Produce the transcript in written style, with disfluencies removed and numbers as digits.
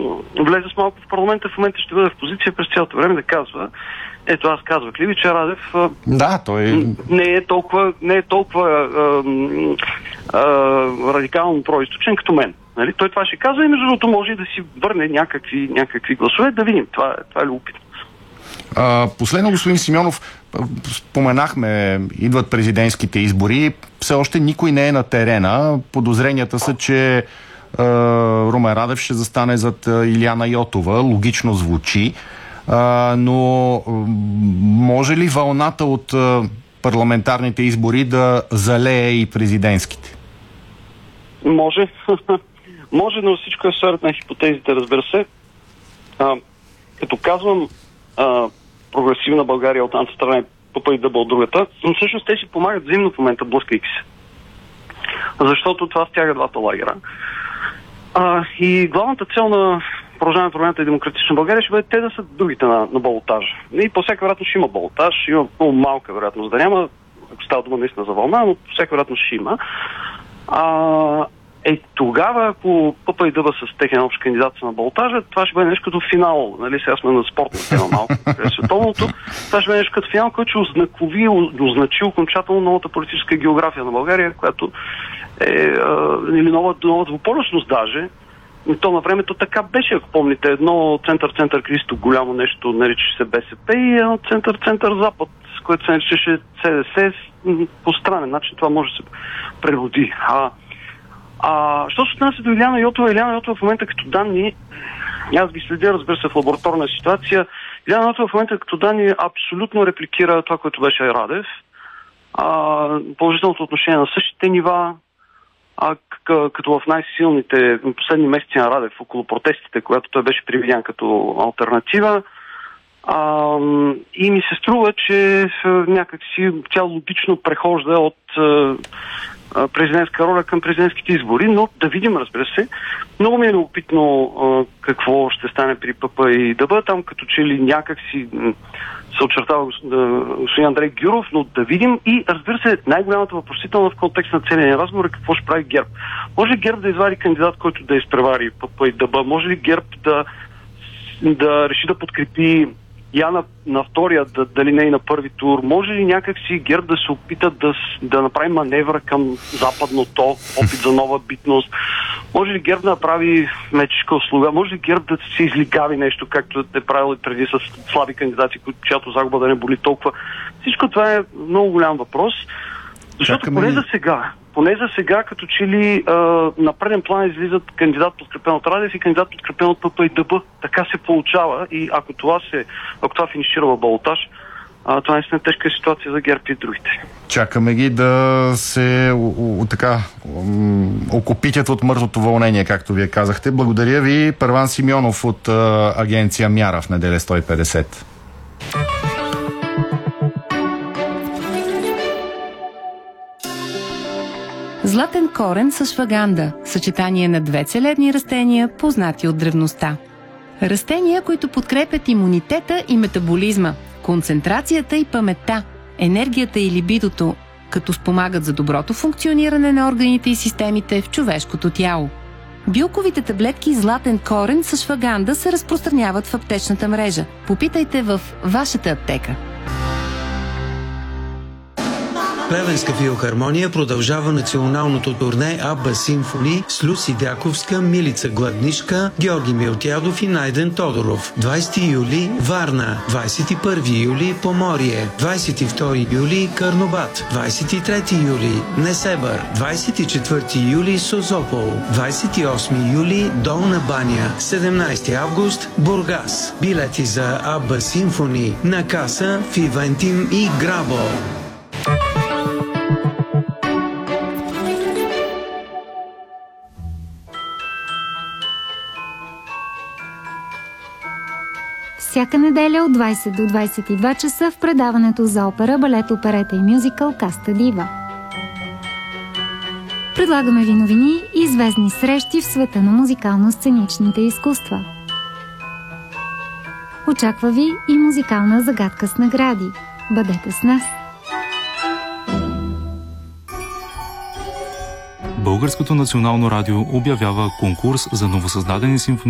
влезе с малко в парламента, в момента ще бъде в позиция през цялото време да казва: ето, аз казвах ли ви, че Радев не е толкова радикално произточен като мен. Нали? Той това ще казва и между другото може и да си върне някакви гласове, да видим. Това е любопитно. Последно, господин Симеонов, споменахме, идват президентските избори, все още никой не е на терена. Подозренията са, че Румен Радев ще застане зад Илияна Йотова. Логично звучи. Но може ли вълната от парламентарните избори да залее и президентските? Може. Може, но всичко е сферата на хипотезите, разбира се. Като казвам прогресивна България от едната страна и ПП-ДБ от другата, но всъщност те си помагат взаимно в момента, блъскайки се. Защото това стяга двата лагера. И главната цел на Продължаваме промяната и Демократична България ще бъде те да са другите на балотажа. И по всяка вероятност ще има балотаж, има много малка вероятност да няма, ако става дума наистина за вълна, но по всяка вероятност ще има. Тогава, ако ПП и ДБ с техен общ кандидат на балотажа, това ще бъде нещо като финал. Нали? Сега сме на спортна тема малко, световното. Това ще бъде нещо като финал, който ще означи окончателно новата политическа география на България, която е или нова двуполюсност даже. И то на времето така беше, ако помните, едно център-център Кристо, голямо нещо, наричаше се БСП, и едно център-център Запад, с което се наричаше СДС, по странен начин това може да се прероди. Що се отнася до Илияна Йотова в момента като данни, аз ги следя, разбира се, в лабораторна ситуация, Илияна Йотова в момента като данни абсолютно репликира това, което беше Радев. Положителното отношение на същите нива, като в най-силните последни месеци на Радев, около протестите, когато той беше привидян като алтернатива. И ми се струва, че някакси тя логично прехожда от президентска роля към президентските избори, но да видим, разбира се. Много ми е любопитно какво ще стане при ПП и ДБ, там като че ли някакси се очертава господин Андрей Гюров, но да видим и, разбира се, най-голямата въпросителна в контекст на целия разговор е какво ще прави ГЕРБ. Може ли ГЕРБ да извади кандидат, който да изпревари ПП и ДБ? Може ли ГЕРБ да реши да подкрепи Яна на втория, дали не и на първи тур? Може ли някакси ГЕРБ да се опита да направи маневра към западното, опит за нова битност? Може ли ГЕРБ да направи мечешка услуга? Може ли ГЕРБ да се излигави нещо, както е правил и преди с слаби кандидати, чиято загуба да не боли толкова? Всичко това е много голям въпрос. Защото поне за сега, като че ли на преден план излизат кандидат подкрепен от Радев и кандидат подкрепен от ПП и ДБ. Така се получава и ако това финишира в балотаж, това наистина е тежка ситуация за ГЕРБ и другите. Чакаме ги да се окопитят от мъртвото вълнение, както вие казахте. Благодаря ви, Първан Симеонов от агенция Мяра в Неделя 150. Златен корен с шваганда – съчетание на две целебни растения, познати от древността. Растения, които подкрепят имунитета и метаболизма, концентрацията и паметта, енергията и либидото, като спомагат за доброто функциониране на органите и системите в човешкото тяло. Билковите таблетки златен корен с шваганда се разпространяват в аптечната мрежа. Попитайте в вашата аптека. Плевенска филхармония продължава националното турне Абба Симфони с Люси Дяковска, Милица Гладнишка, Георги Милтядов и Найден Тодоров. 20 юли – Варна, 21 юли – Поморие, 22 юли – Карнобат, 23 юли – Несебър, 24 юли – Созопол, 28 юли – Долна баня, 17 август – Бургас. Билети за Абба Симфони на каса в Ивентим и Грабо. Всяка неделя от 20 до 22 часа в предаването за опера, балет, оперета и мюзикъл Каста Дива. Предлагаме ви новини и звездни срещи в света на музикално-сценичните изкуства. Очаква ви и музикална загадка с награди. Бъдете с нас! Българското национално радио обявява конкурс за новосъздадени симфонични